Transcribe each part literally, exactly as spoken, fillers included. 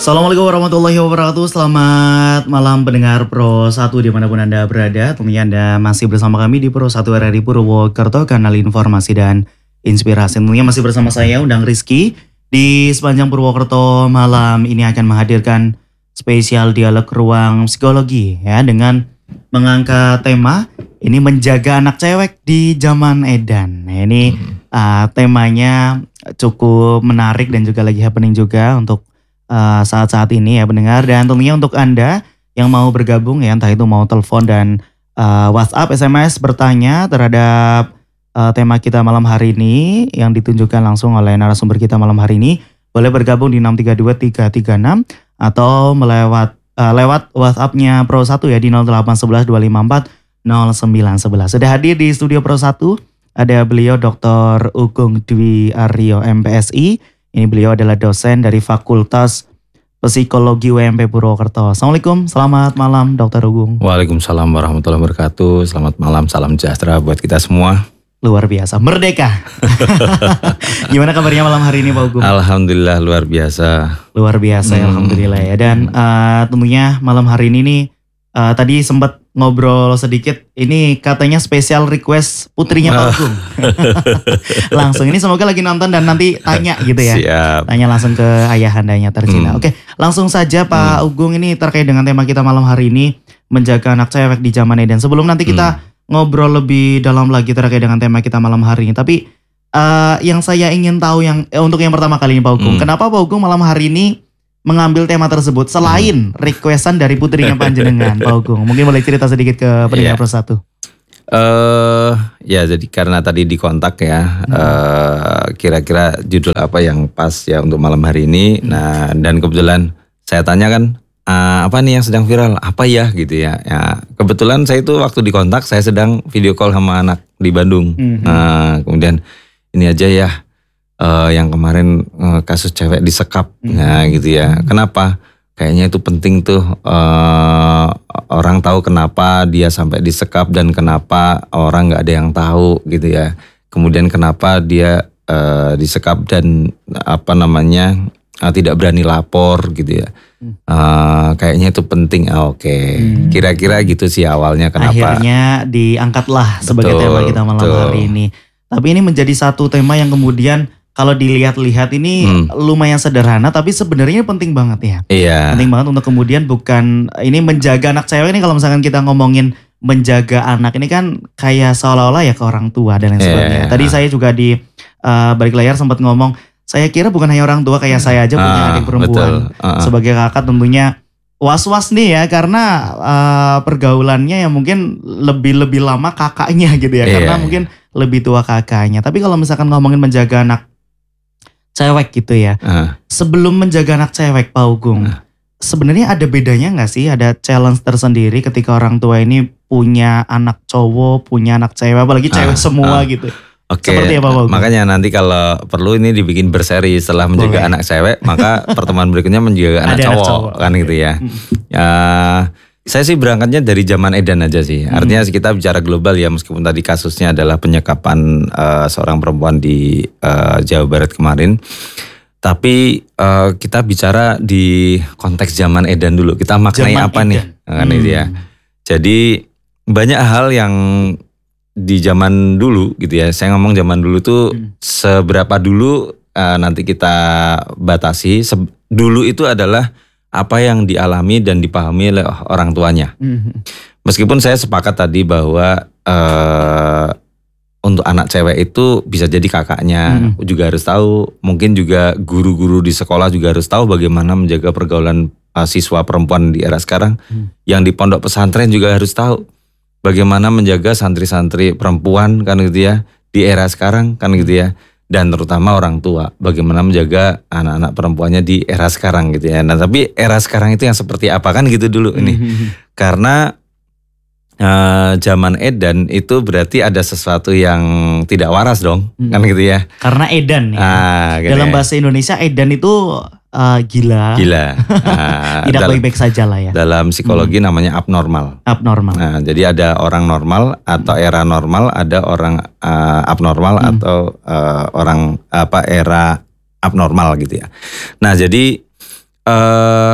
Assalamualaikum warahmatullahi wabarakatuh. Selamat malam pendengar Pro satu dimanapun Anda berada. Tentunya Anda masih bersama kami di Pro satu R R I Purwokerto, kanal informasi dan inspirasi. Tentunya masih bersama saya Undang Rizky. Di sepanjang Purwokerto malam ini akan menghadirkan spesial dialog ruang psikologi ya, dengan mengangkat tema ini menjaga anak cewek di zaman edan. Nah, ini hmm. uh, temanya cukup menarik dan juga lagi happening juga untuk Uh, saat-saat ini ya pendengar. Dan tentunya untuk Anda yang mau bergabung ya, entah itu mau telepon dan uh, WhatsApp, S M S bertanya terhadap uh, tema kita malam hari ini yang ditunjukkan langsung oleh narasumber kita malam hari ini, boleh bergabung di enam tiga dua tiga tiga enam atau melewat uh, lewat WhatsApp-nya Pro satu ya di nol delapan satu satu dua lima empat nol sembilan satu satu. Sudah hadir di studio Pro satu ada beliau Doktor Ugong Dwi Aryo M P S I. Ini beliau adalah dosen dari Fakultas Psikologi U M P Purwokerto. Assalamualaikum, selamat malam Dokter Ugong. Waalaikumsalam warahmatullahi wabarakatuh. Selamat malam, salam sejahtera buat kita semua. Luar biasa, merdeka. Gimana kabarnya malam hari ini Pak Ugong? Alhamdulillah luar biasa. Luar biasa, hmm. Alhamdulillah ya. Dan uh, tentunya malam hari ini nih, uh, tadi sempat ngobrol sedikit, ini katanya spesial request putrinya Pak Ugong. Langsung, ini semoga lagi nonton dan nanti tanya gitu ya. Siap. Tanya langsung ke ayahandanya tercinta. Hmm. Oke, langsung saja Pak hmm. Ugong, ini terkait dengan tema kita malam hari ini, menjaga anak cewek di zaman edan. Sebelum nanti kita hmm. ngobrol lebih dalam lagi terkait dengan tema kita malam hari ini, tapi uh, yang saya ingin tahu yang eh, untuk yang pertama kali ini Pak Ugong, hmm. kenapa Pak Ugong malam hari ini mengambil tema tersebut selain requestan dari putrinya panjenengan Pak Ugong? Mungkin boleh cerita sedikit ke pendengar yeah. Pro satu. Uh, ya jadi karena tadi dikontak ya, hmm. uh, kira-kira judul apa yang pas ya untuk malam hari ini. Hmm. Nah dan kebetulan saya tanya kan, uh, apa nih yang sedang viral, apa ya gitu ya. Ya kebetulan saya itu waktu dikontak saya sedang video call sama anak di Bandung. Hmm. Nah kemudian ini aja ya. Uh, yang kemarin uh, kasus cewek disekap, hmm. nah gitu ya. Kenapa? Kayaknya itu penting tuh uh, orang tahu kenapa dia sampai disekap dan kenapa orang nggak ada yang tahu gitu ya. Kemudian kenapa dia uh, disekap dan apa namanya uh, tidak berani lapor gitu ya. Uh, kayaknya itu penting. Oh, Oke, okay. hmm. kira-kira gitu sih awalnya kenapa. Akhirnya diangkatlah sebagai betul, tema kita malam betul. hari ini. Tapi ini menjadi satu tema yang kemudian kalau dilihat-lihat ini hmm. lumayan sederhana, tapi sebenarnya penting banget ya. Iya. Penting banget untuk kemudian bukan ini menjaga anak cewek ini, kalau misalkan kita ngomongin menjaga anak ini kan kayak seolah-olah ya ke orang tua dan lain sebagainya. Yeah. Tadi saya juga di uh, balik layar sempat ngomong, saya kira bukan hanya orang tua kayak saya aja punya ah, adik perempuan. Uh-uh. Sebagai kakak tentunya was-was nih ya, karena uh, pergaulannya yang mungkin lebih-lebih lama kakaknya gitu ya. Yeah. Karena mungkin lebih tua kakaknya. Tapi kalau misalkan ngomongin menjaga anak cewek gitu ya. Uh. Sebelum menjaga anak cewek Pak Ugong, uh. sebenarnya ada bedanya gak sih? Ada challenge tersendiri ketika orang tua ini punya anak cowok, punya anak cewek, apalagi cewek uh. semua uh. gitu. Oke, okay. Makanya nanti kalau perlu ini dibikin berseri setelah menjaga Boleh. anak cewek, maka pertemuan berikutnya menjaga anak cowok, anak cowok kan gitu ya. Hmm. Ya, saya sih berangkatnya dari zaman edan aja sih. Artinya hmm. kita bicara global ya, meskipun tadi kasusnya adalah penyekapan uh, seorang perempuan di uh, Jawa Barat kemarin. Tapi uh, kita bicara di konteks zaman edan dulu. Kita maknai zaman apa edan. nih? Kan hmm. itu ya. Jadi banyak hal yang di zaman dulu gitu ya. Saya ngomong zaman dulu tuh hmm. seberapa dulu uh, nanti kita batasi. Se- dulu itu adalah apa yang dialami dan dipahami oleh orang tuanya. Mm-hmm. Meskipun saya sepakat tadi bahwa uh, untuk anak cewek itu bisa jadi kakaknya mm-hmm. juga harus tahu. Mungkin juga guru-guru di sekolah juga harus tahu bagaimana menjaga pergaulan uh, siswa perempuan di era sekarang. Mm. Yang di pondok pesantren juga harus tahu bagaimana menjaga santri-santri perempuan kan gitu ya di era sekarang kan gitu ya. Dan terutama orang tua, bagaimana menjaga anak-anak perempuannya di era sekarang gitu ya. Nah tapi era sekarang itu yang seperti apa kan gitu dulu ini. Mm-hmm. Karena uh, zaman edan itu berarti ada sesuatu yang tidak waras dong, mm-hmm. kan gitu ya. Karena edan ya. Ah, gitu dalam ya. Bahasa Indonesia edan itu uh, gila. Gila. Uh, tidak dalam, baik-baik saja lah ya. Dalam psikologi hmm. namanya abnormal. Abnormal. Nah, jadi ada orang normal atau era normal, ada orang uh, abnormal hmm. atau uh, orang apa era abnormal gitu ya. Nah, jadi uh,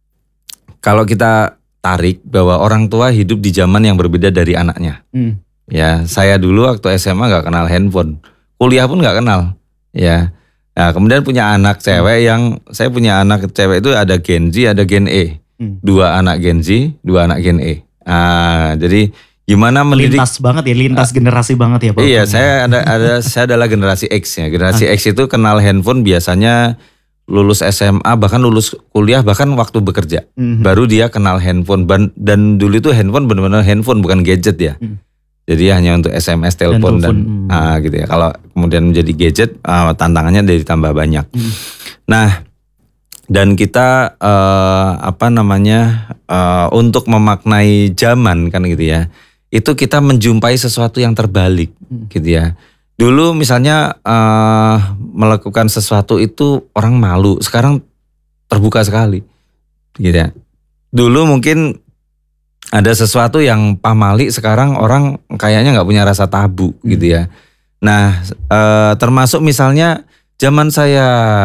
kalau kita tarik bahwa orang tua hidup di zaman yang berbeda dari anaknya. Hmm. Ya, saya dulu waktu S M A nggak kenal handphone, kuliah pun nggak kenal. Ya, nah kemudian punya anak cewek hmm. yang saya punya anak cewek itu ada Gen Z, ada Gen E, hmm. dua anak Gen Z, dua anak Gen E. Ah, jadi gimana mendidik? Lintas banget ya, lintas uh, generasi banget ya Pak. Iya, saya ada, ada saya adalah generasi X ya. Generasi okay. X itu kenal handphone biasanya lulus S M A, bahkan lulus kuliah, bahkan waktu bekerja. Mm-hmm. Baru dia kenal handphone. Dan dulu itu handphone benar-benar handphone, bukan gadget ya. Mm. Jadi hanya untuk S M S, telepon dan, dan mm. ah, gitu ya. Kalau kemudian menjadi gadget, ah, tantangannya jadi tambah banyak. Mm. Nah, dan kita uh, apa namanya uh, untuk memaknai zaman kan gitu ya. Itu kita menjumpai sesuatu yang terbalik mm. gitu ya. Dulu misalnya uh, melakukan sesuatu itu orang malu, sekarang terbuka sekali, gitu ya. Dulu mungkin ada sesuatu yang pamali, sekarang orang kayaknya nggak punya rasa tabu, hmm. gitu ya. Nah, uh, termasuk misalnya zaman saya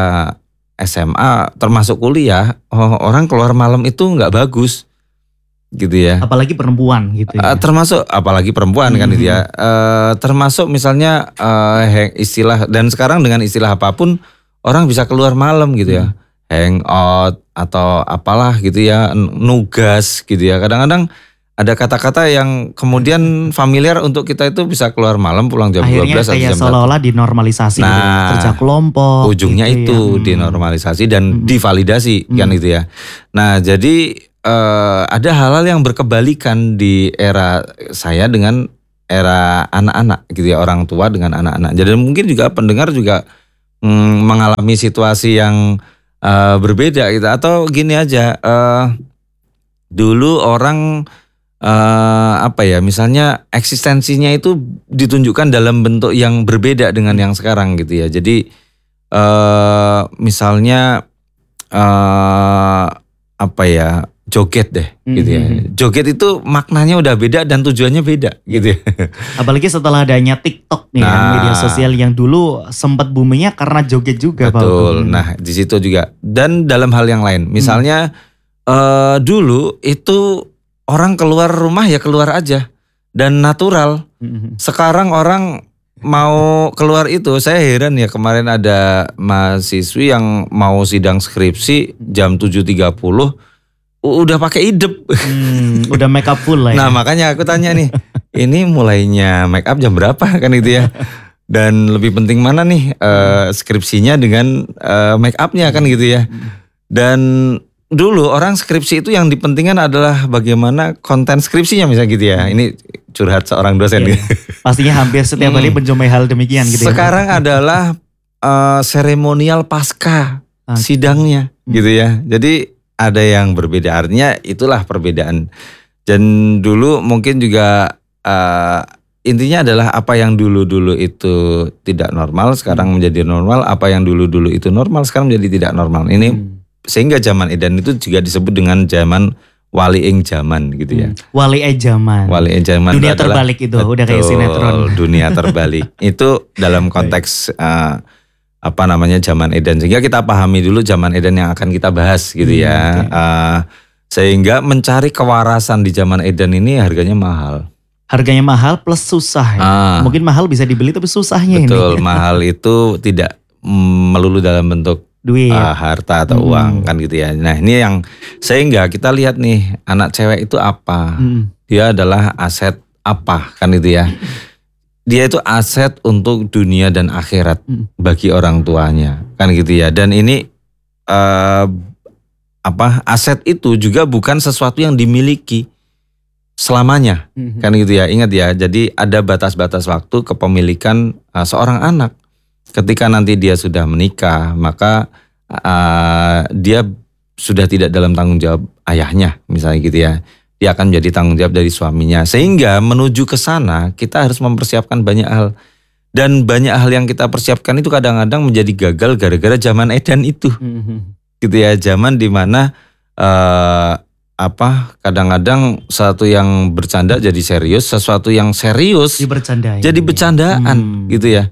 S M A, termasuk kuliah, oh, orang keluar malam itu nggak bagus. Gitu ya. Apalagi perempuan gitu ya. Uh, termasuk apalagi perempuan hmm. kan gitu ya. Uh, termasuk misalnya uh, istilah, dan sekarang dengan istilah apapun orang bisa keluar malam gitu ya. Hmm. Hangout atau apalah gitu ya, nugas gitu ya. Kadang-kadang ada kata-kata yang kemudian familiar untuk kita itu bisa keluar malam pulang jam akhirnya dua belas atau jam satu. Seolah-olah dinormalisasi nah, gitu ya. Kerja kelompok. Ujungnya gitu itu ya. Dinormalisasi dan hmm. divalidasi hmm. kan gitu ya. Nah, jadi Uh, ada hal-hal yang berkebalikan di era saya dengan era anak-anak gitu ya, orang tua dengan anak-anak. Jadi mungkin juga pendengar juga mm, mengalami situasi yang uh, berbeda gitu. Atau gini aja, uh, dulu orang uh, apa ya, misalnya eksistensinya itu ditunjukkan dalam bentuk yang berbeda dengan yang sekarang gitu ya. Jadi uh, misalnya uh, apa ya, joget deh gitu ya. Joget itu maknanya udah beda dan tujuannya beda gitu ya. Apalagi setelah adanya TikTok nih, nah, kan, media sosial yang dulu sempat boomingnya karena joget juga. Betul. Pak. Nah, di situ juga. Dan dalam hal yang lain, misalnya hmm. uh, dulu itu orang keluar rumah ya keluar aja dan natural. Hmm. Sekarang orang mau keluar itu, saya heran ya, kemarin ada mahasiswi yang mau sidang skripsi jam tujuh tiga puluh udah pakai idep. Hmm, udah make up full lah ya. Nah, makanya aku tanya nih, ini mulainya make up jam berapa kan itu ya? Dan lebih penting mana nih uh, skripsinya dengan uh, make upnya kan gitu ya? Dan dulu orang skripsi itu yang dipentingkan adalah bagaimana konten skripsinya misalnya gitu ya. Ini curhat seorang dosen. Iya, gitu. Pastinya hampir setiap hari hmm. menjumpai hal demikian gitu. Sekarang ya. Adalah uh, seremonial pasca okay. sidangnya hmm. gitu ya. Jadi ada yang berbeda, artinya itulah perbedaan. Dan dulu mungkin juga uh, intinya adalah apa yang dulu-dulu itu tidak normal sekarang menjadi normal, apa yang dulu-dulu itu normal sekarang menjadi tidak normal. Ini hmm. sehingga zaman edan itu juga disebut dengan zaman waliing zaman gitu ya. Hmm. Waliing zaman. Waliing zaman. Dunia terbalik itu, betul, udah kayak sinetron. Dunia terbalik. Itu dalam konteks uh, apa namanya zaman edan, sehingga kita pahami dulu zaman edan yang akan kita bahas gitu ya. Hmm, okay. uh, sehingga mencari kewarasan di zaman edan ini harganya mahal. Harganya mahal plus susah ya. Ah, mungkin mahal bisa dibeli tapi susahnya betul, ini. Betul, mahal itu tidak melulu dalam bentuk duit, uh, harta atau hmm. uang kan gitu ya. Nah, ini yang sehingga kita lihat nih, anak cewek itu apa? Hmm. Dia adalah aset apa kan gitu ya. Dia itu aset untuk dunia dan akhirat hmm. bagi orang tuanya kan gitu ya. Dan ini uh, apa aset itu juga bukan sesuatu yang dimiliki selamanya hmm. kan gitu ya. Ingat ya, jadi ada batas-batas waktu kepemilikan uh, seorang anak. Ketika nanti dia sudah menikah, maka uh, dia sudah tidak dalam tanggung jawab ayahnya misalnya gitu ya. Dia akan menjadi tanggung jawab dari suaminya. Sehingga menuju ke sana kita harus mempersiapkan banyak hal. Dan banyak hal yang kita persiapkan itu kadang-kadang menjadi gagal gara-gara zaman edan itu. Mm-hmm. Gitu ya, zaman dimana uh, apa kadang-kadang sesuatu yang bercanda jadi serius, sesuatu yang serius dibercandain, jadi bercandaan hmm. gitu ya.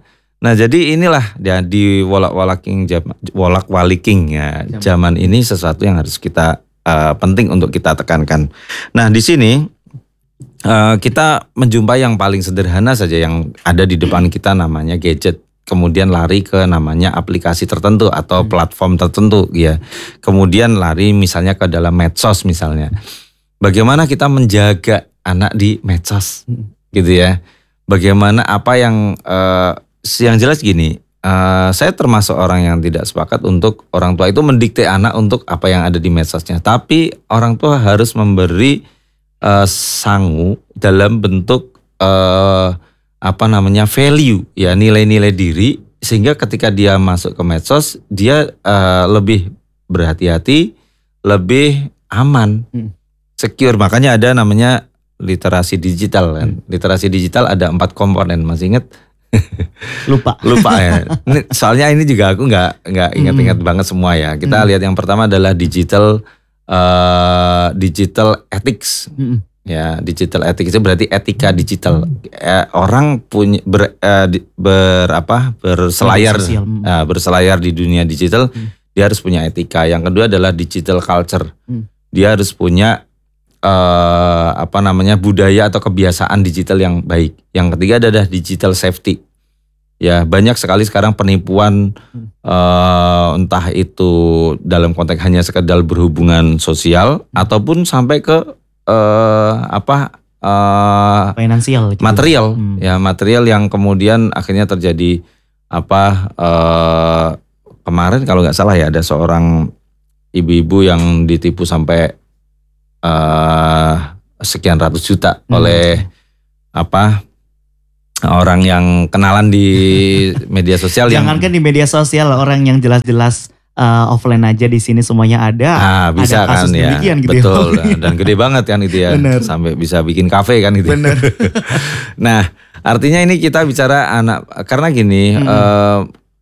Nah jadi inilah ya di wolak-waliking wolak-waliking ya zaman ini sesuatu yang harus kita uh, penting untuk kita tekankan. Nah di sini uh, kita menjumpai yang paling sederhana saja yang ada di depan kita namanya gadget. Kemudian lari ke namanya aplikasi tertentu atau platform tertentu ya. Kemudian lari misalnya ke dalam medsos misalnya. Bagaimana kita menjaga anak di medsos gitu ya. Bagaimana apa yang uh, yang jelas gini, uh, saya termasuk orang yang tidak sepakat untuk orang tua itu mendikte anak untuk apa yang ada di medsosnya. Tapi orang tua harus memberi uh, sangu dalam bentuk uh, apa namanya value ya, nilai-nilai diri, sehingga ketika dia masuk ke medsos dia uh, lebih berhati-hati, lebih aman, hmm. secure. Makanya ada namanya literasi digital kan. Hmm. Literasi digital ada empat komponen, masih ingat? Lupa. Lupa ya. Ini, soalnya ini juga aku nggak nggak ingat-ingat hmm. banget semua ya. Kita hmm. lihat yang pertama adalah digital uh, digital ethics. Hmm. Ya, digital ethics itu berarti etika digital. Eh, orang punya ber, eh, ber apa berselayar uh, berselayar di dunia digital, hmm. dia harus punya etika. Yang kedua adalah digital culture. Hmm. Dia harus punya Uh, apa namanya budaya atau kebiasaan digital yang baik. Yang ketiga adalah digital safety. Ya banyak sekali sekarang penipuan hmm. uh, entah itu dalam konteks hanya sekedar berhubungan sosial hmm. ataupun sampai ke uh, apa uh, finansial, gitu. material hmm. ya material yang kemudian akhirnya terjadi apa uh, kemarin kalau nggak salah ya ada seorang ibu-ibu yang ditipu sampai Uh, sekian ratus juta hmm. oleh apa orang yang kenalan di media sosial. Jangankan yang, di media sosial, orang yang jelas-jelas uh, offline aja di sini semuanya ada. Nah, bisa ada kasus kan ya, gitu betul ya. Dan gede banget kan itu ya. Bener. Sampai bisa bikin kafe kan gitu. Bener. Nah artinya ini kita bicara anak karena gini hmm. uh,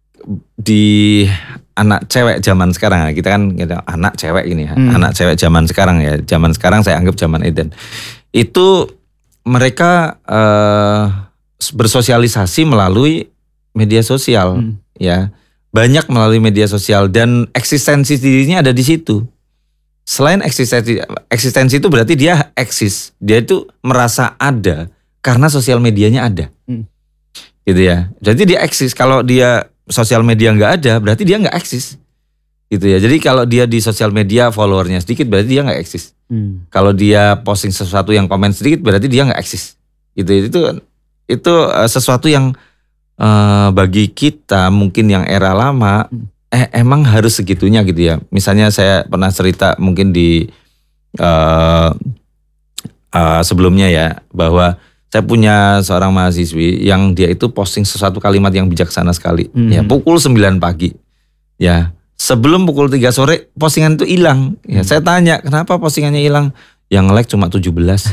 di anak cewek zaman sekarang, kita kan kita, anak cewek ini ya, hmm. anak cewek zaman sekarang ya, zaman sekarang saya anggap zaman Eden. Itu mereka uh, bersosialisasi melalui media sosial, hmm. ya banyak melalui media sosial dan eksistensi dirinya ada di situ. Selain eksistensi, eksistensi itu berarti dia eksis, dia itu merasa ada karena sosial medianya ada, hmm. gitu ya. Jadi dia eksis. Kalau dia sosial media nggak ada, berarti dia nggak eksis, gitu ya. Jadi kalau dia di sosial media followernya sedikit, berarti dia nggak eksis. Hmm. Kalau dia posting sesuatu yang komen sedikit, berarti dia nggak eksis. Gitu. Itu itu uh, sesuatu yang uh, bagi kita mungkin yang era lama, hmm. eh emang harus segitunya gitu ya. Misalnya saya pernah cerita mungkin di uh, uh, sebelumnya ya bahwa saya punya seorang mahasiswi yang dia itu posting sesuatu kalimat yang bijaksana sekali. Mm-hmm. Ya pukul sembilan pagi. Ya sebelum pukul tiga sore postingan itu hilang. Ya mm-hmm. saya tanya kenapa postingannya hilang? Yang like cuma tujuh belas.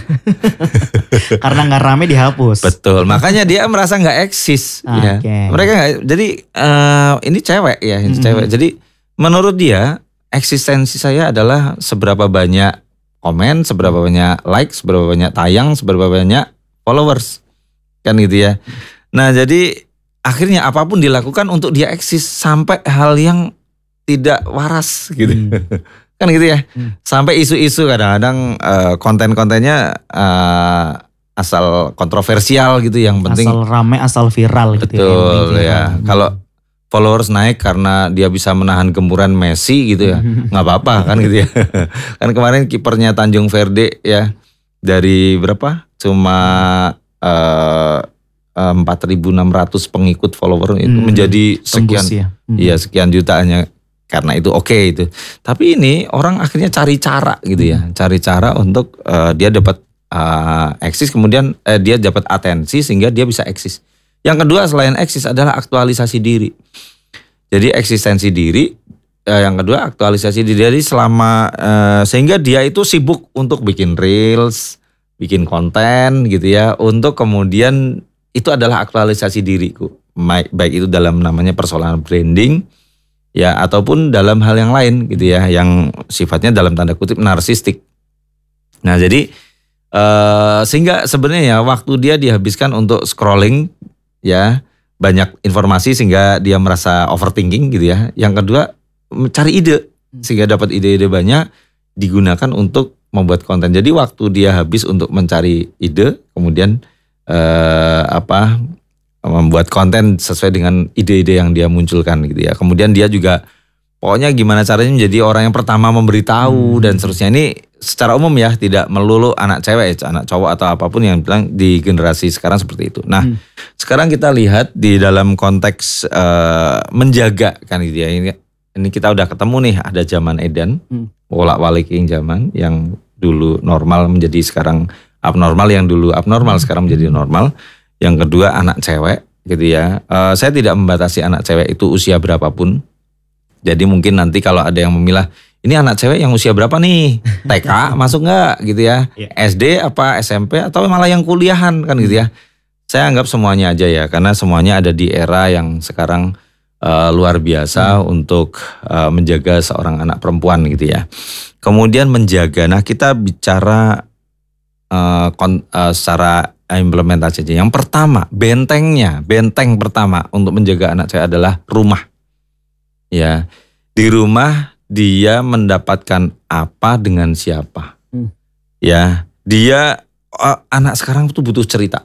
Karena gak rame dihapus. Betul. Makanya dia merasa gak eksis. Okay. Ya. Mereka gak, jadi uh, ini cewek ya. Ini mm-hmm. cewek. Jadi menurut dia eksistensi saya adalah seberapa banyak komen, seberapa banyak like, seberapa banyak tayang, seberapa banyak followers kan gitu ya. Nah jadi akhirnya apapun dilakukan untuk dia eksis sampai hal yang tidak waras gitu. Hmm. Kan gitu ya. Hmm. Sampai isu-isu kadang-kadang uh, konten-kontennya uh, asal kontroversial gitu yang penting. Asal rame, asal viral gitu. Betul ya. Hmm. Kalau followers naik karena dia bisa menahan gempuran Messi gitu ya. Nggak apa-apa kan gitu ya. Kan kemarin kipernya Tanjung Verde ya. Dari berapa? Cuma uh, empat ribu enam ratus pengikut follower itu hmm, menjadi sekian, ya. Hmm. Iya sekian jutanya karena itu oke okay, itu. Tapi ini orang akhirnya cari cara gitu ya, hmm. cari cara untuk uh, dia dapat uh, eksis, kemudian uh, dia dapat atensi sehingga dia bisa eksis. Yang kedua selain eksis adalah aktualisasi diri. Jadi eksistensi diri, uh, yang kedua aktualisasi diri. Jadi selama uh, sehingga dia itu sibuk untuk bikin reels, bikin konten gitu ya, untuk kemudian itu adalah aktualisasi diriku, baik itu dalam namanya persoalan branding ya ataupun dalam hal yang lain gitu ya, yang sifatnya dalam tanda kutip narsistik. Nah jadi eh, sehingga sebenarnya waktu dia dihabiskan untuk scrolling ya, banyak informasi sehingga dia merasa overthinking gitu ya. Yang kedua mencari ide sehingga dapat ide-ide banyak digunakan untuk membuat konten. Jadi waktu dia habis untuk mencari ide, kemudian eh, apa membuat konten sesuai dengan ide-ide yang dia munculkan gitu ya. Kemudian dia juga pokoknya gimana caranya menjadi orang yang pertama memberitahu hmm. dan seterusnya. Ini secara umum ya, tidak melulu anak cewek, ya, anak cowok atau apapun yang bilang di generasi sekarang seperti itu. Nah, hmm. sekarang kita lihat di dalam konteks uh, menjaga kan gitu ya. Ini, ini kita udah ketemu nih, ada zaman edan, hmm. wolak-walik zaman yang dulu normal menjadi sekarang abnormal, yang dulu abnormal hmm. sekarang menjadi normal. Yang kedua anak cewek gitu ya. Uh, saya tidak membatasi anak cewek itu usia berapapun. Jadi mungkin nanti kalau ada yang memilah, ini anak cewek yang usia berapa nih? T K masuk nggak gitu ya? Yeah. S D apa S M P atau malah yang kuliahan kan gitu ya? Saya anggap semuanya aja ya, karena semuanya ada di era yang sekarang uh, luar biasa hmm. untuk uh, menjaga seorang anak perempuan gitu ya. Kemudian menjaga, nah kita bicara uh, kon, uh, secara implementasi aja. Yang pertama, bentengnya, benteng pertama untuk menjaga anak cewek adalah rumah. Ya, di rumah dia mendapatkan apa dengan siapa. Hmm. Ya, dia uh, anak sekarang tuh butuh cerita.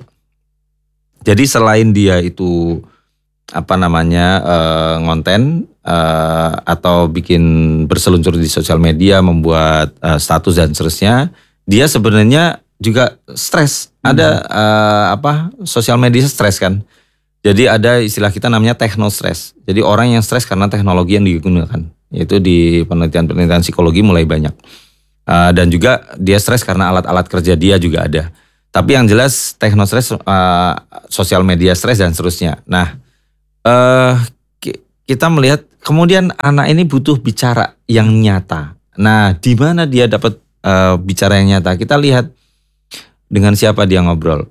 Jadi selain dia itu apa namanya uh, ngonten uh, atau bikin berseluncur di sosial media, membuat uh, status dan seterusnya, dia sebenarnya juga stres. Hmm. Ada uh, apa sosial media stres kan. Jadi ada istilah kita namanya techno stress. Jadi orang yang stres karena teknologi yang digunakan. Yaitu di penelitian-penelitian psikologi mulai banyak. Uh, dan juga dia stres karena alat-alat kerja dia juga ada. Tapi yang jelas techno stress, uh, sosial media stres dan seterusnya. Nah, uh, kita melihat kemudian anak ini butuh bicara yang nyata. Nah, di mana dia dapat uh, bicara yang nyata? Kita lihat dengan siapa dia ngobrol.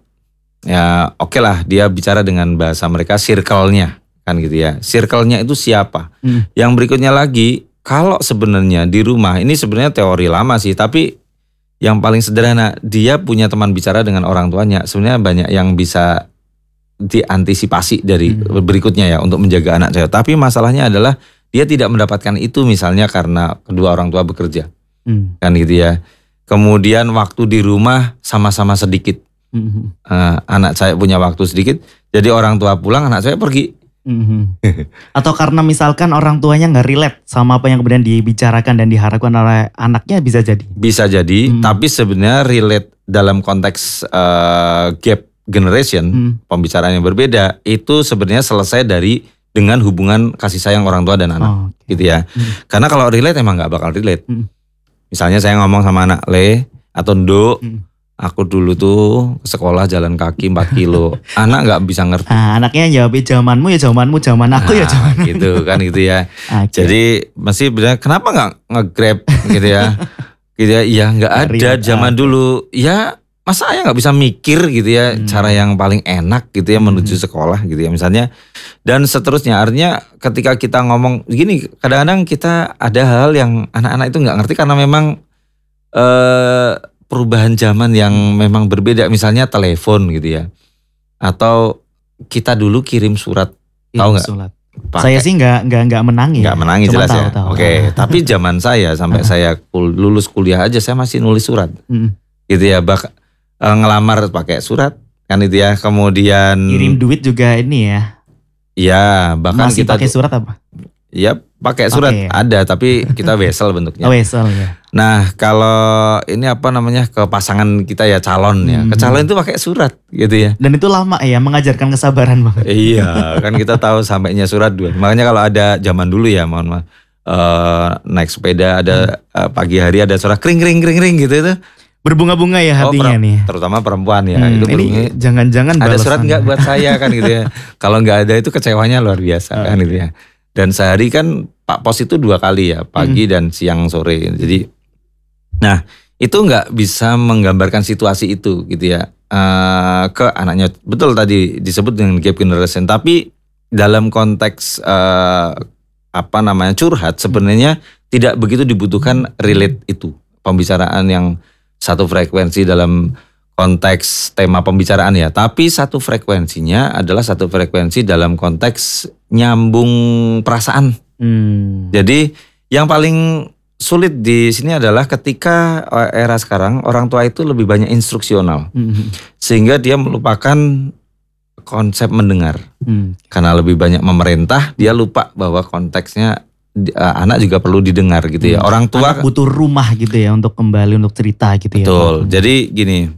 Ya oke okay lah, dia bicara dengan bahasa mereka, circle-nya kan gitu ya. Circle-nya itu siapa? Hmm. Yang berikutnya lagi, kalau sebenarnya di rumah, ini sebenarnya teori lama sih, tapi yang paling sederhana, dia punya teman bicara dengan orang tuanya. Sebenarnya banyak yang bisa diantisipasi dari hmm. berikutnya ya untuk menjaga anak cewek. Tapi masalahnya adalah dia tidak mendapatkan itu misalnya karena kedua orang tua bekerja. Hmm. Kan gitu ya. Kemudian waktu di rumah sama-sama sedikit. Mm-hmm. Uh, anak saya punya waktu sedikit, jadi orang tua pulang, anak saya pergi. Mm-hmm. Atau karena misalkan orang tuanya nggak relate sama apa yang kemudian dibicarakan dan diharapkan oleh anaknya, bisa jadi. Bisa jadi, mm-hmm. tapi sebenarnya relate dalam konteks uh, gap generation, mm-hmm. pembicaraan yang berbeda, itu sebenarnya selesai dari dengan hubungan kasih sayang orang tua dan anak, oh, okay. gitu ya. Mm-hmm. Karena kalau relate emang nggak bakal relate. Mm-hmm. Misalnya saya ngomong sama anak Le atau Ndo. Mm-hmm. Aku dulu tuh ke sekolah jalan kaki empat kilo. Anak gak bisa ngerti. Nah, anaknya jawabnya zamanmu ya zamanmu, zaman aku nah, ya zaman. Gitu kan gitu ya. Okay. Jadi masih benar, kenapa gak nge-grab gitu ya. Gitu ya, iya gak ada zaman dulu. Ya masa ayah gak bisa mikir gitu ya. Hmm. Cara yang paling enak gitu ya menuju sekolah gitu ya misalnya. Dan seterusnya, artinya ketika kita ngomong gini, kadang-kadang kita ada hal yang anak-anak itu gak ngerti karena memang Eh, perubahan zaman yang memang berbeda, misalnya telepon gitu ya, atau kita dulu kirim surat, tahu nggak? Saya sih nggak nggak nggak menangi, nggak menangi jelas tahu, ya. Tahu. Oke, tapi zaman saya sampai saya kul- lulus kuliah aja saya masih nulis surat, hmm. gitu ya, bak e, ngelamar pakai surat kan itu ya, kemudian kirim duit juga ini ya. Iya, bahkan masih kita pakai surat apa? Ya pakai surat okay. ada, tapi kita wesel bentuknya. Oh, wesel ya. Nah kalau ini apa namanya ke pasangan kita ya calon ya, hmm. ke calon itu pakai surat gitu ya. Dan itu lama ya, mengajarkan kesabaran banget. Iya kan kita tahu sampainya surat dua. Makanya kalau ada zaman dulu ya, mohon maaf, uh, naik sepeda ada hmm. uh, pagi hari ada suara kring kring kring kring gitu itu. Berbunga-bunga ya hatinya oh, per- nih. Terutama perempuan ya. Hmm, itu ini jangan-jangan ada surat nggak buat saya kan gitu ya. Kalau nggak ada itu kecewanya luar biasa oh, kan gitu ya. Dan sehari kan Pak Pos itu dua kali ya, pagi hmm. dan siang sore. Jadi, nah itu nggak bisa menggambarkan situasi itu gitu ya uh, ke anaknya. Betul tadi disebut dengan gap generation. Tapi dalam konteks uh, apa namanya curhat sebenarnya hmm. tidak begitu dibutuhkan relate itu, pembicaraan yang satu frekuensi dalam konteks tema pembicaraan ya, tapi satu frekuensinya adalah satu frekuensi dalam konteks nyambung perasaan. Hmm. Jadi yang paling sulit di sini adalah ketika era sekarang orang tua itu lebih banyak instruksional, hmm. sehingga dia melupakan konsep mendengar. Hmm. Karena lebih banyak memerintah, dia lupa bahwa konteksnya uh, anak juga perlu didengar gitu ya. Hmm. Orang tua anak butuh rumah gitu ya untuk kembali untuk cerita gitu ya. Betul. Jadi gini.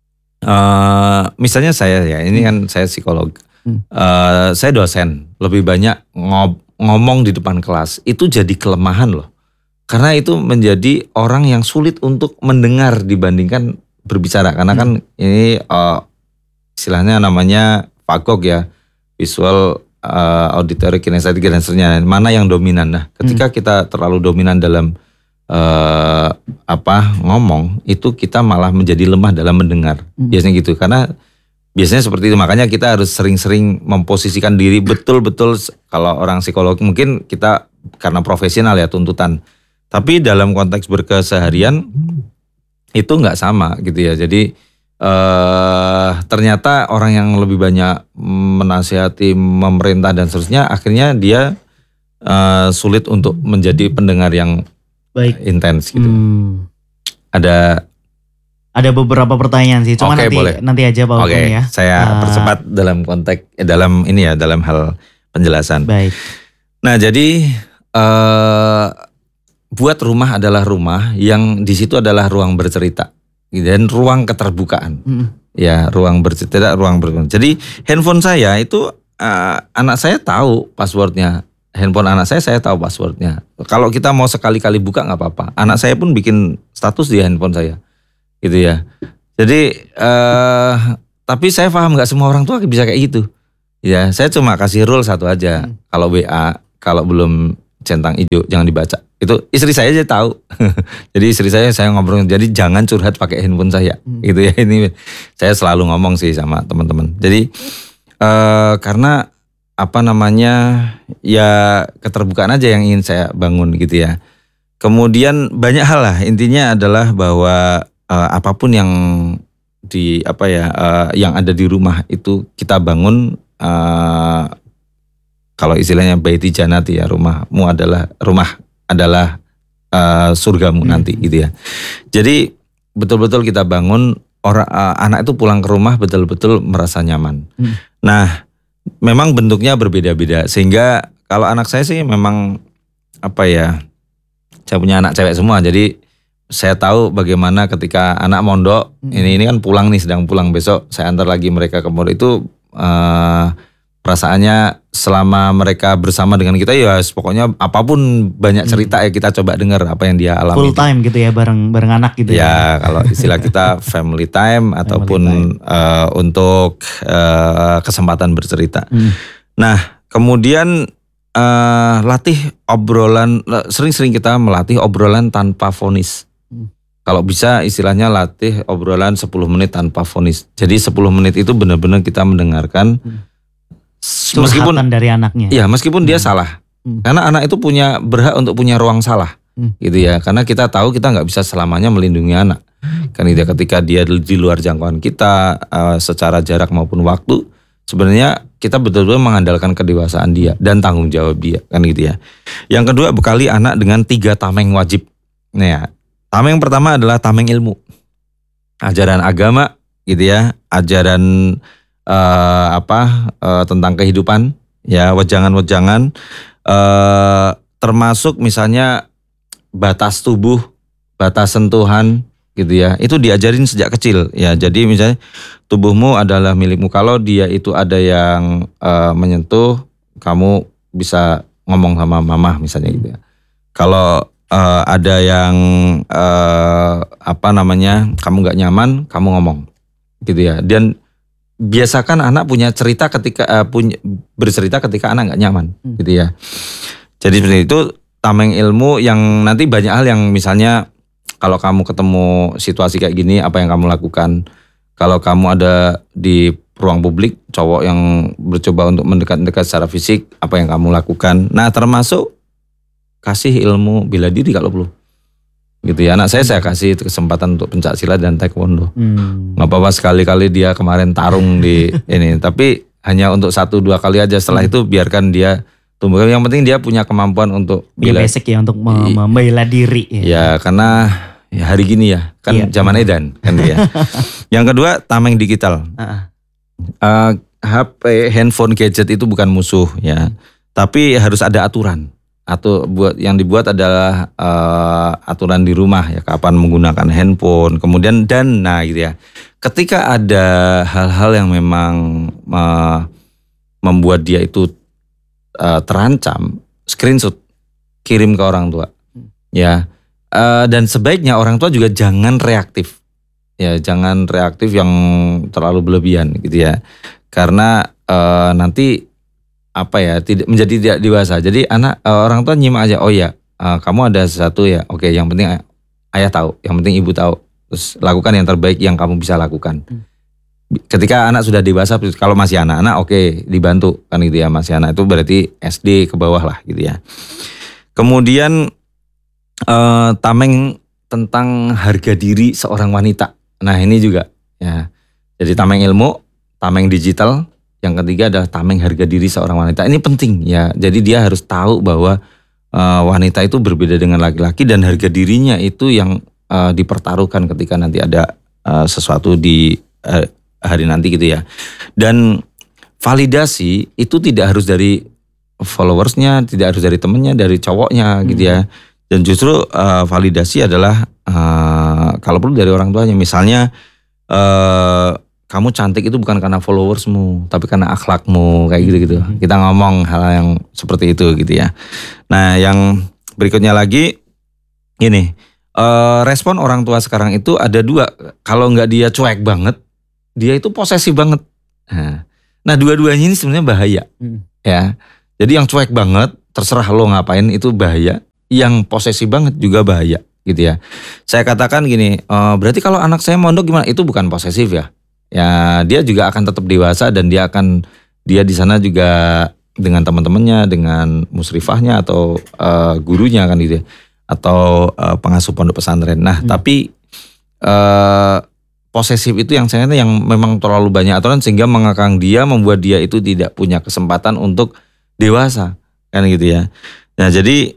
Uh, misalnya saya ya, ini kan saya psikolog, hmm. uh, saya dosen, lebih banyak ngob, ngomong di depan kelas, itu jadi kelemahan loh. Karena itu menjadi orang yang sulit untuk mendengar dibandingkan berbicara. Karena hmm. kan ini uh, istilahnya namanya fagog ya, visual, uh, auditory, kinestetik, dan seterusnya. Mana yang dominan? Nah, ketika hmm. kita terlalu dominan dalam Uh, apa ngomong, itu kita malah menjadi lemah dalam mendengar. Hmm. Biasanya gitu, karena biasanya seperti itu. Makanya kita harus sering-sering memposisikan diri betul-betul. Kalau orang psikolog mungkin kita karena profesional ya tuntutan, tapi dalam konteks berkeseharian itu nggak sama gitu ya. Jadi uh, ternyata orang yang lebih banyak menasihati, memerintah dan seterusnya, akhirnya dia uh, sulit untuk menjadi pendengar yang baik, intens gitu. Hmm. Ada ada beberapa pertanyaan sih, cuma okay, nanti boleh. nanti aja Pak Oke, okay, ya. Saya uh, percepat dalam konteks eh, dalam ini ya, dalam hal penjelasan. Baik. Nah, jadi uh, buat rumah adalah rumah yang di situ adalah ruang bercerita dan ruang keterbukaan. Hmm. Ya, ruang bercerita, ruang bercerita. Jadi handphone saya itu uh, anak saya tahu passwordnya. Handphone anak saya, saya tahu passwordnya. Kalau kita mau sekali-kali buka nggak apa-apa. Anak saya pun bikin status di handphone saya, gitu ya. Jadi, eh, tapi saya paham nggak semua orang tua bisa kayak gitu. Ya, saya cuma kasih rule satu aja. Hmm. Kalau W A, kalau belum centang hijau jangan dibaca. Itu istri saya aja tahu. Jadi istri saya saya ngobrol. Jadi jangan curhat pakai handphone saya, hmm. gitu ya. Ini saya selalu ngomong sih sama teman-teman. Jadi eh, karena apa namanya ya keterbukaan aja yang ingin saya bangun gitu ya. Kemudian banyak hal lah, intinya adalah bahwa uh, apapun yang di apa ya uh, yang ada di rumah itu kita bangun, uh, kalau istilahnya baiti janati ya, rumahmu adalah rumah adalah uh, surgamu hmm. nanti gitu ya. Jadi betul-betul kita bangun orang uh, anak itu pulang ke rumah betul-betul merasa nyaman. Hmm. Nah, memang bentuknya berbeda-beda, sehingga kalau anak saya sih memang apa ya, saya punya anak cewek semua, jadi saya tahu bagaimana ketika anak mondok, hmm. ini ini kan pulang nih, sedang pulang, besok saya antar lagi mereka ke mondok, itu uh, perasaannya selama mereka bersama dengan kita ya pokoknya apapun banyak cerita hmm. ya kita coba dengar apa yang dia alami. Full time gitu ya, bareng bareng anak gitu ya. Ya kalau istilah kita family time ataupun family time. Uh, untuk uh, kesempatan bercerita. Hmm. Nah kemudian uh, latih obrolan, sering-sering kita melatih obrolan tanpa vonis. Hmm. Kalau bisa istilahnya latih obrolan sepuluh menit tanpa vonis. Jadi sepuluh menit itu benar-benar kita mendengarkan. Hmm. Meskipun dari anaknya. Ya, meskipun hmm. dia salah. Hmm. Karena anak itu punya berhak untuk punya ruang salah. Hmm. Gitu ya. Karena kita tahu kita nggak bisa selamanya melindungi anak. Kan itu ketika dia di luar jangkauan kita uh, secara jarak maupun waktu, sebenarnya kita betul-betul mengandalkan kedewasaan dia dan tanggung jawab dia, kan gitu ya. Yang kedua, bekali anak dengan tiga tameng wajib. Nah, ya. Tameng pertama adalah tameng ilmu. Ajaran agama gitu ya, ajaran Uh, apa uh, tentang kehidupan ya, wejangan-wejangan uh, termasuk misalnya batas tubuh, batas sentuhan gitu ya, itu diajarin sejak kecil ya. Jadi misalnya tubuhmu adalah milikmu, kalau dia itu ada yang uh, menyentuh, kamu bisa ngomong sama mama misalnya gitu ya. Kalau uh, ada yang uh, apa namanya kamu nggak nyaman, kamu ngomong gitu ya. Dan biasakan anak punya cerita ketika uh, punya bercerita ketika anak nggak nyaman, hmm. gitu ya. Jadi seperti itu tameng ilmu yang nanti banyak hal yang misalnya kalau kamu ketemu situasi kayak gini apa yang kamu lakukan. Kalau kamu ada di ruang publik cowok yang bercoba untuk mendekat-dekat secara fisik, apa yang kamu lakukan. Nah termasuk kasih ilmu bela diri kalau perlu. gitu ya. Anak saya saya kasih kesempatan untuk pencak silat dan taekwondo. Hmm. Gak apa-apa sekali-kali dia kemarin tarung di ini, tapi hanya untuk satu dua kali aja. Setelah hmm. itu biarkan dia tumbuh. Yang penting dia punya kemampuan untuk ya, basic ya untuk membela diri. Ya, ya karena ya hari gini ya kan iya. zaman edan kan dia. Yang kedua tameng digital. Uh-uh. Uh, H P, handphone, gadget itu bukan musuh ya, tapi harus ada aturan. Atau buat yang dibuat adalah uh, aturan di rumah ya, kapan menggunakan handphone, kemudian dan nah gitu ya. Ketika ada hal-hal yang memang uh, membuat dia itu uh, terancam, screenshot, kirim ke orang tua, ya. Uh, dan sebaiknya orang tua juga jangan reaktif, ya, jangan reaktif yang terlalu berlebihan gitu ya. Karena uh, nanti apa ya tidak menjadi tidak dewasa. Jadi anak uh, orang tua nyimak aja. Oh ya, uh, kamu ada sesuatu ya. Oke, yang penting ay- ayah tahu, yang penting ibu tahu. Terus lakukan yang terbaik yang kamu bisa lakukan. Hmm. Ketika anak sudah dewasa, kalau masih anak-anak, oke dibantu kan gitu ya. Masih anak itu berarti S D ke bawah lah gitu ya. Kemudian uh, tameng tentang harga diri seorang wanita. Nah ini juga ya. Jadi tameng ilmu. Tameng digital, yang ketiga adalah tameng harga diri seorang wanita. Ini penting ya, jadi dia harus tahu bahwa uh, wanita itu berbeda dengan laki-laki dan harga dirinya itu yang uh, dipertaruhkan ketika nanti ada uh, sesuatu di uh, hari nanti gitu ya. Dan validasi itu tidak harus dari followersnya, tidak harus dari temennya, dari cowoknya hmm. gitu ya. Dan justru uh, validasi adalah uh, kalau perlu dari orang tuanya, misalnya uh, kamu cantik itu bukan karena followersmu, tapi karena akhlakmu, kayak gitu-gitu. Hmm. Kita ngomong hal yang seperti itu gitu ya. Nah yang berikutnya lagi, gini, uh, respon orang tua sekarang itu ada dua. Kalau nggak dia cuek banget, dia itu posesif banget. Nah, nah dua-duanya ini sebenarnya bahaya. Hmm. Ya, jadi yang cuek banget, terserah lo ngapain itu bahaya. Yang posesif banget juga bahaya gitu ya. Saya katakan gini, uh, berarti kalau anak saya mondok gimana? Itu bukan posesif ya. Ya dia juga akan tetap dewasa dan dia akan dia di sana juga dengan teman-temannya, dengan musrifahnya atau uh, gurunya kan gitu, atau uh, pengasuh pondok pesantren. Nah hmm. tapi uh, posesif itu yang saya yang memang terlalu banyak aturan sehingga mengekang dia, membuat dia itu tidak punya kesempatan untuk dewasa kan gitu ya. Nah jadi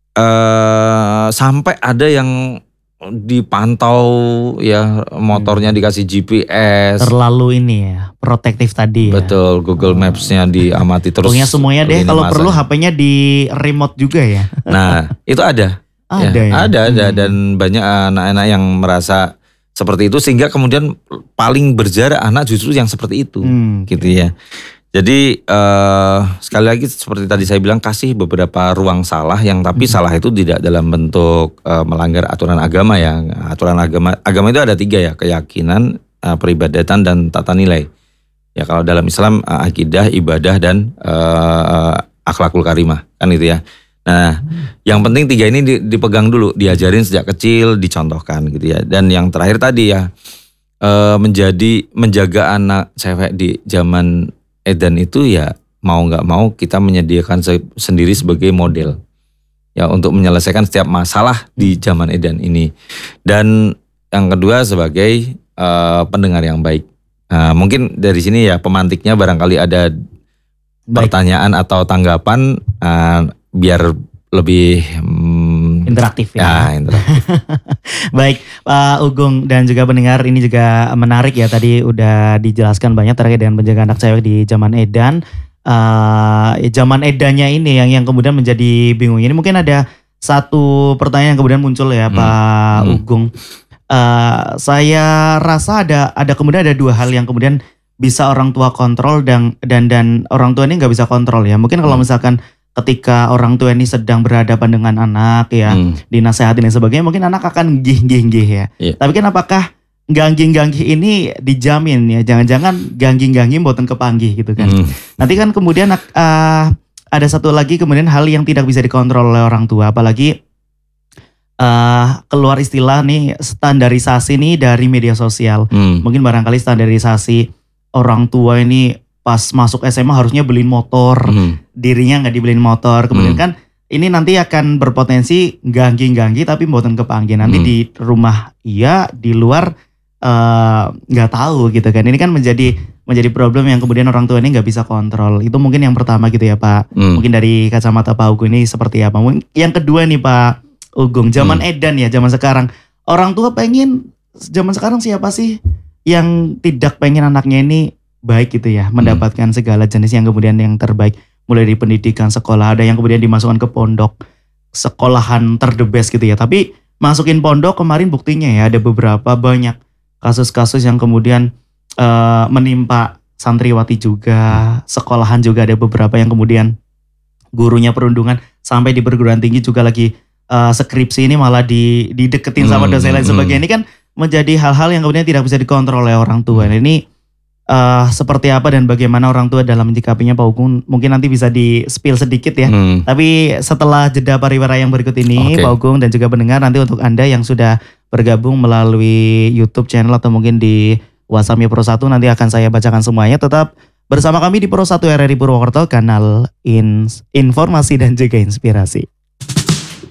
uh, sampai ada yang dipantau ya, motornya dikasih G P S. Terlalu ini ya, protektif tadi ya. Betul, Google Maps-nya diamati terus. Pokoknya semuanya deh, kalau perlu H P-nya di remote juga ya. Nah, itu ada. Ada ya, ya? Ada, ada. Hmm. Dan banyak anak-anak yang merasa seperti itu sehingga kemudian paling berjarak anak justru yang seperti itu. Hmm. Gitu ya. Jadi uh, sekali lagi seperti tadi saya bilang, kasih beberapa ruang salah yang tapi hmm. salah itu tidak dalam bentuk uh, melanggar aturan agama ya. Aturan agama agama itu ada tiga ya, keyakinan, uh, peribadatan dan tata nilai. Ya kalau dalam Islam uh, akidah, ibadah dan uh, akhlakul karimah kan itu ya. Nah hmm. yang penting tiga ini dipegang dulu, diajarin sejak kecil, dicontohkan gitu ya. Dan yang terakhir tadi ya uh, menjadi menjaga anak cewek di zaman edan itu ya mau nggak mau kita menyediakan se- sendiri sebagai model ya untuk menyelesaikan setiap masalah di zaman edan ini. Dan yang kedua sebagai uh, pendengar yang baik. Nah, mungkin dari sini ya pemantiknya barangkali ada baik. Pertanyaan atau tanggapan uh, biar lebih um, interaktif ya. ya interaktif. Baik, Pak Ugong dan juga pendengar, ini juga menarik ya, tadi udah dijelaskan banyak terkait dengan penjagaan anak cewek di zaman edan. Uh, zaman edannya ini yang yang kemudian menjadi bingung. Ini mungkin ada satu pertanyaan yang kemudian muncul ya, hmm. Pak hmm. Ugong. Uh, saya rasa ada ada kemudian ada dua hal yang kemudian bisa orang tua kontrol dan dan dan orang tua ini nggak bisa kontrol ya. Mungkin kalau hmm. misalkan ketika orang tua ini sedang berhadapan dengan anak ya, hmm. dinasehatin dan sebagainya, mungkin anak akan gih-gih-gih ya. Yeah. Tapi kan apakah gangging-ganggih ini dijamin ya? Jangan-jangan gangging-ganggih mboten kepanggih gitu kan. Hmm. Nanti kan kemudian uh, ada satu lagi kemudian hal yang tidak bisa dikontrol oleh orang tua, apalagi uh, keluar istilah nih standarisasi nih dari media sosial. Hmm. Mungkin barangkali standarisasi orang tua ini pas masuk S M A harusnya beliin motor, hmm. dirinya nggak dibeliin motor. Kemudian hmm. kan ini nanti akan berpotensi ganggi-ganggi tapi mboten kepanggih. Nanti hmm. di rumah iya, di luar nggak uh, tahu gitu kan. Ini kan menjadi menjadi problem yang kemudian orang tua ini nggak bisa kontrol. Itu mungkin yang pertama gitu ya Pak. Hmm. Mungkin dari kacamata Pak Ugung ini seperti apa. Yang kedua nih Pak Ugung, zaman hmm. edan ya, zaman sekarang. Orang tua pengen, zaman sekarang siapa sih yang tidak pengen anaknya ini baik gitu ya. Mendapatkan hmm. segala jenis yang kemudian yang terbaik. Mulai dari pendidikan, sekolah, ada yang kemudian dimasukkan ke pondok, sekolahan terdebes gitu ya. Tapi masukin pondok kemarin buktinya ya ada beberapa banyak kasus-kasus yang kemudian uh, menimpa santriwati juga, sekolahan juga ada beberapa yang kemudian gurunya perundungan, sampai di perguruan tinggi juga lagi uh, skripsi ini malah di, dideketin sama dosen lain sebagainya. Ini kan menjadi hal-hal yang kemudian tidak bisa dikontrol oleh orang tua. Nah, ini Uh, seperti apa dan bagaimana orang tua dalam menyikapinya Pak Ugung, mungkin nanti bisa di spill sedikit ya. Hmm. Tapi setelah jeda pariwara yang berikut ini, okay. Pak Ugung dan juga pendengar, nanti untuk Anda yang sudah bergabung melalui YouTube channel atau mungkin di WhatsApp-nya Pro satu, nanti akan saya bacakan semuanya. Tetap bersama kami di Pro satu R R I Purwokerto, kanal in, informasi dan juga inspirasi.